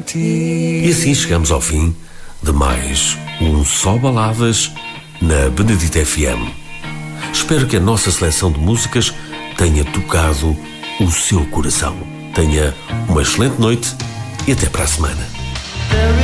E assim chegamos ao fim de mais um Só Baladas na Benedita FM. Espero que a nossa seleção de músicas tenha tocado o seu coração. Tenha uma excelente noite e até para a semana.